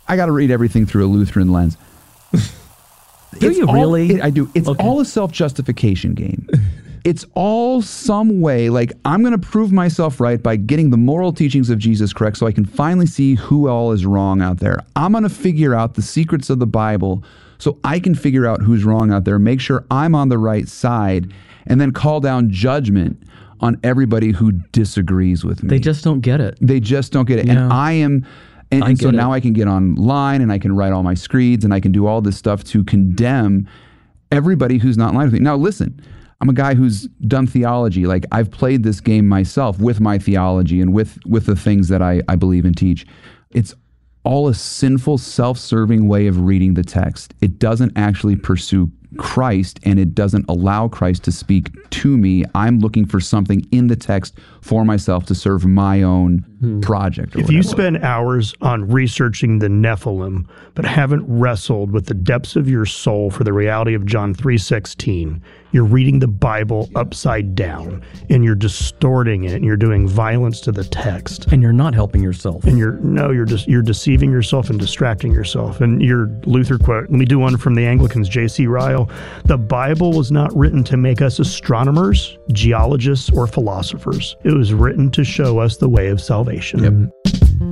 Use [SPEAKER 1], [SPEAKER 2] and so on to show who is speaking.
[SPEAKER 1] I got to read everything through a Lutheran lens.
[SPEAKER 2] Do you really?
[SPEAKER 1] I do. It's all a self-justification game. It's all some way, like, I'm going to prove myself right by getting the moral teachings of Jesus correct so I can finally see who all is wrong out there. I'm going to figure out the secrets of the Bible so I can figure out who's wrong out there, make sure I'm on the right side, and then call down judgment on everybody who disagrees with me.
[SPEAKER 2] They just don't get it.
[SPEAKER 1] They just don't get it.
[SPEAKER 2] Yeah.
[SPEAKER 1] And I am... And so now I can get online and I can write all my screeds and I can do all this stuff to condemn everybody who's not in line with me. Now, listen, I'm a guy who's done theology. Like, I've played this game myself with my theology and with the things that I believe and teach. It's all a sinful, self-serving way of reading the text. It doesn't actually pursue Christ, and it doesn't allow Christ to speak to me. I'm looking for something in the text for myself to serve my own project. Or
[SPEAKER 3] if you spend hours on researching the Nephilim, but haven't wrestled with the depths of your soul for the reality of John 3:16, you're reading the Bible upside down, and you're distorting it, and you're doing violence to the text.
[SPEAKER 2] And you're not helping yourself.
[SPEAKER 3] And you're deceiving yourself and distracting yourself. And your Luther quote, let me do one from the Anglicans, J.C. Ryle. The Bible was not written to make us astronomers, geologists, or philosophers. It was written to show us the way of salvation.
[SPEAKER 1] Yep.